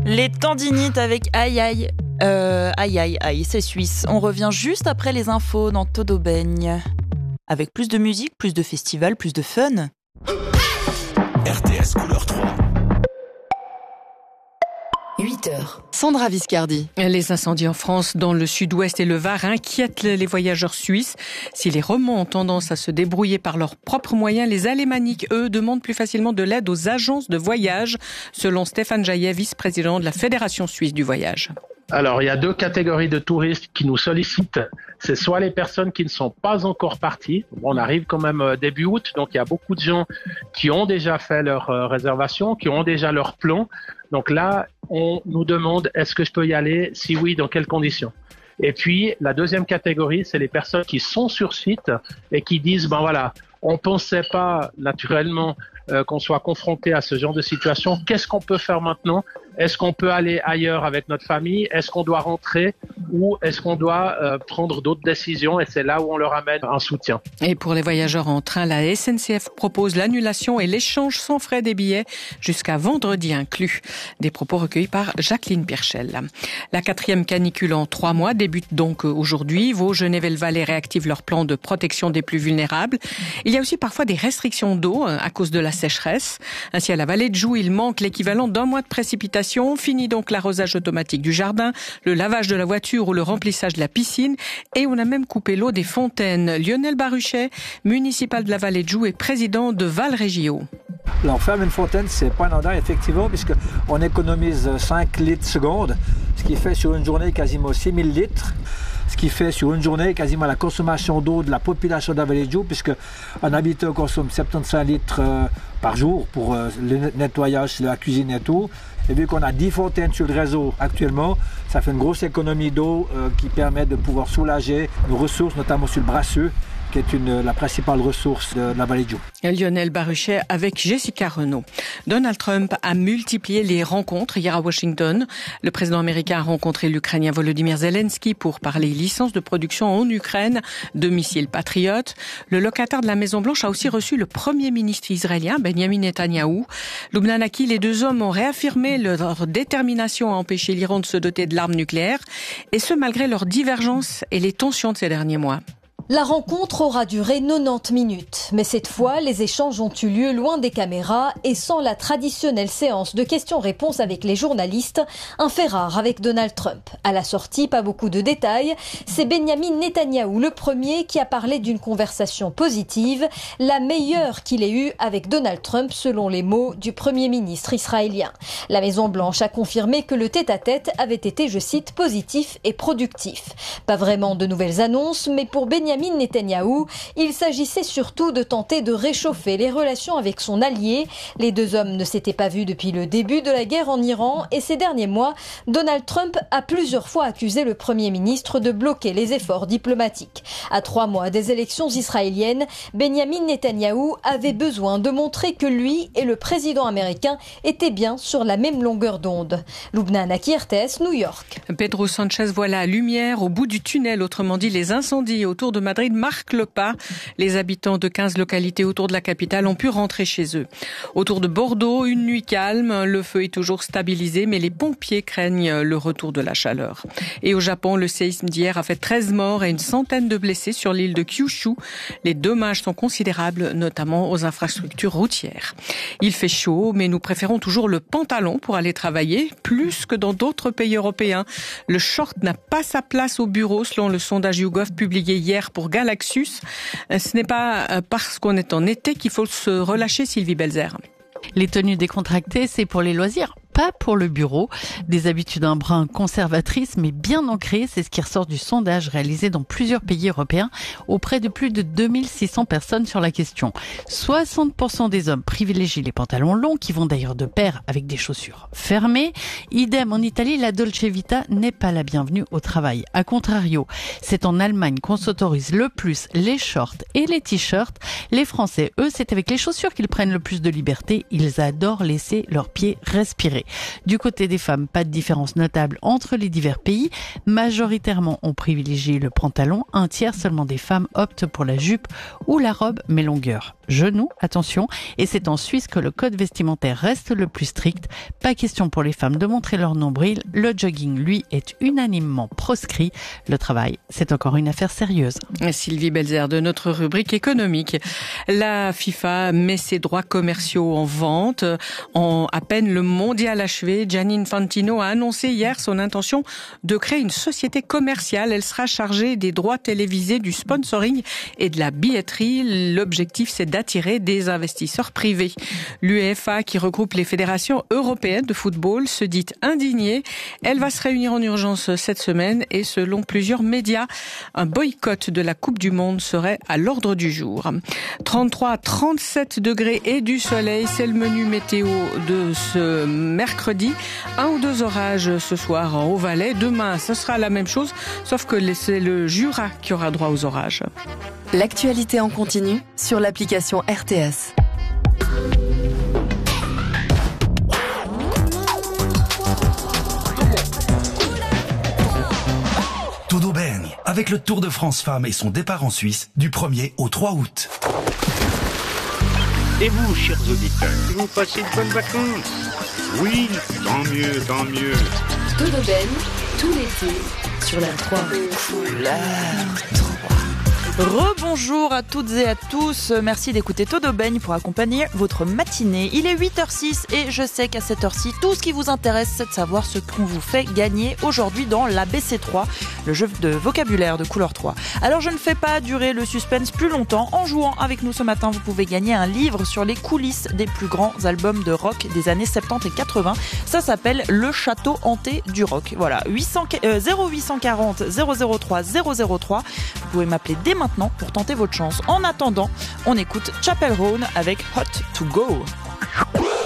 Les tendinites avec aïe aïe. Aïe, c'est suisse. On revient juste après les infos dans Todo Baigne. Avec plus de musique, plus de festivals, plus de fun. RTS couleur 3. 8h. Sandra Viscardi. Les incendies en France, dans le sud-ouest et le Var, inquiètent les voyageurs suisses. Si les Romands ont tendance à se débrouiller par leurs propres moyens, les Alémaniques, eux, demandent plus facilement de l'aide aux agences de voyage, selon Stéphane Jaillet, vice-président de la Fédération suisse du voyage. Alors, il y a deux catégories de touristes qui nous sollicitent. C'est soit les personnes qui ne sont pas encore parties. On arrive quand même début août, donc il y a beaucoup de gens qui ont déjà fait leur réservation, qui ont déjà leur plan. Donc là, on nous demande est-ce que je peux y aller? Si oui, dans quelles conditions? Et puis, la deuxième catégorie, c'est les personnes qui sont sur site et qui disent, ben voilà, on pensait pas naturellement qu'on soit confronté à ce genre de situation. Qu'est-ce qu'on peut faire maintenant? Est-ce qu'on peut aller ailleurs avec notre famille? Est-ce qu'on doit rentrer? Ou est-ce qu'on doit prendre d'autres décisions? Et c'est là où on leur amène un soutien. Et pour les voyageurs en train, la SNCF propose l'annulation et l'échange sans frais des billets jusqu'à vendredi inclus. Des propos recueillis par Jacqueline Pirchel. La 4e canicule en 3 mois débute donc aujourd'hui. Vaud, Genève et le Valais réactivent leur plan de protection des plus vulnérables. Il y a aussi parfois des restrictions d'eau à cause de la sécheresse. Ainsi, à la vallée de Joux, il manque l'équivalent d'un mois de précipitations. Fini donc l'arrosage automatique du jardin, le lavage de la voiture ou le remplissage de la piscine. Et on a même coupé l'eau des fontaines. Lionel Baruchet, municipal de la vallée de Joux et président de Valrégio. Alors, faire une fontaine, c'est pas anodin, effectivement, puisqu'on économise 5 litres seconde, ce qui fait sur une journée quasiment 6000 litres. Ce qui fait sur une journée quasiment la consommation d'eau de la population de la vallée de Joux, puisque un habitant consomme 75 litres par jour pour le nettoyage, la cuisine et tout. Et vu qu'on a 10 fontaines sur le réseau actuellement, ça fait une grosse économie d'eau qui permet de pouvoir soulager nos ressources, notamment sur le Brasseux, qui est la principale ressource de la vallée de Joux. Lionel Baruchet avec Jessica Renaud. Donald Trump a multiplié les rencontres hier à Washington. Le président américain a rencontré l'Ukrainien Volodymyr Zelensky pour parler licence de production en Ukraine de missiles Patriot. Le locataire de la Maison-Blanche a aussi reçu le premier ministre israélien, Benjamin Netanyahou. Lubna Naki, les deux hommes ont réaffirmé leur détermination à empêcher l'Iran de se doter de l'arme nucléaire, et ce malgré leurs divergences et les tensions de ces derniers mois. La rencontre aura duré 90 minutes, mais cette fois, les échanges ont eu lieu loin des caméras et sans la traditionnelle séance de questions-réponses avec les journalistes, un fait rare avec Donald Trump. À la sortie, pas beaucoup de détails, c'est Benjamin Netanyahou le premier qui a parlé d'une conversation positive, la meilleure qu'il ait eue avec Donald Trump selon les mots du Premier ministre israélien. La Maison-Blanche a confirmé que le tête-à-tête avait été, je cite, positif et productif. Pas vraiment de nouvelles annonces, mais pour Benjamin Netanyahou, il s'agissait surtout de tenter de réchauffer les relations avec son allié. Les deux hommes ne s'étaient pas vus depuis le début de la guerre en Iran et ces derniers mois, Donald Trump a plusieurs fois accusé le Premier ministre de bloquer les efforts diplomatiques. À 3 mois des élections israéliennes, Benjamin Netanyahou avait besoin de montrer que lui et le président américain étaient bien sur la même longueur d'onde. Lubna Naki, RTS, New York. Pedro Sanchez voit la lumière au bout du tunnel, autrement dit les incendies autour de Madrid marquent le pas. Les habitants de 15 localités autour de la capitale ont pu rentrer chez eux. Autour de Bordeaux, une nuit calme, le feu est toujours stabilisé, mais les pompiers craignent le retour de la chaleur. Et au Japon, le séisme d'hier a fait 13 morts et une centaine de blessés sur l'île de Kyushu. Les dommages sont considérables, notamment aux infrastructures routières. Il fait chaud, mais nous préférons toujours le pantalon pour aller travailler, plus que dans d'autres pays européens. Le short n'a pas sa place au bureau, selon le sondage YouGov publié hier pour Galaxus. Ce n'est pas parce qu'on est en été qu'il faut se relâcher, Sylvie Belzer. Les tenues décontractées, c'est pour les loisirs, pas pour le bureau. Des habitudes un brin conservatrices, mais bien ancrées, c'est ce qui ressort du sondage réalisé dans plusieurs pays européens auprès de plus de 2600 personnes sur la question. 60% des hommes privilégient les pantalons longs, qui vont d'ailleurs de pair avec des chaussures fermées. Idem en Italie, la Dolce Vita n'est pas la bienvenue au travail. A contrario, c'est en Allemagne qu'on s'autorise le plus les shorts et les t-shirts. Les Français, eux, c'est avec les chaussures qu'ils prennent le plus de liberté. Ils adorent laisser leurs pieds respirer. Du côté des femmes, pas de différence notable entre les divers pays. Majoritairement, on privilégie le pantalon. Un tiers seulement des femmes optent pour la jupe ou la robe, mais longueur. genou, attention. Et c'est en Suisse que le code vestimentaire reste le plus strict. Pas question pour les femmes de montrer leur nombril. Le jogging, lui, est unanimement proscrit. Le travail, c'est encore une affaire sérieuse. Sylvie Belzer de notre rubrique économique. La FIFA met ses droits commerciaux en vente. En à peine le mondial achevé, Gianni Infantino a annoncé hier son intention de créer une société commerciale. Elle sera chargée des droits télévisés, du sponsoring et de la billetterie. L'objectif, c'est d'attirer des investisseurs privés. L'UEFA, qui regroupe les fédérations européennes de football, se dit indignée. Elle va se réunir en urgence cette semaine et selon plusieurs médias, un boycott de la Coupe du Monde serait à l'ordre du jour. 33 à 37 degrés et du soleil, c'est le menu météo de ce mercredi. 1 ou 2 orages ce soir en Haut-Valais. Demain, ce sera la même chose, sauf que c'est le Jura qui aura droit aux orages. L'actualité en continu sur l'application RTS. Todo baigne avec le Tour de France Femmes et son départ en Suisse du 1er au 3 août. Et vous, chers auditeurs, vous passez de bonnes vacances? Oui, tant mieux, tant mieux. Todo baigne, tout l'été, sur la 3. Rebonjour à toutes et à tous, merci d'écouter Todo Baigne pour accompagner votre matinée. Il est 8h06 et je sais qu'à cette heure-ci, tout ce qui vous intéresse, c'est de savoir ce qu'on vous fait gagner aujourd'hui dans l'ABC3, le jeu de vocabulaire de couleur 3. Alors je ne fais pas durer le suspense plus longtemps. En jouant avec nous ce matin, vous pouvez gagner un livre sur les coulisses des plus grands albums de rock des années 70 et 80. Ça s'appelle Le Château hanté du rock. Voilà, 0840 003 003. Vous pouvez m'appeler dès maintenant pour tenter votre chance. En attendant, on écoute Chapel Roan avec Hot to Go.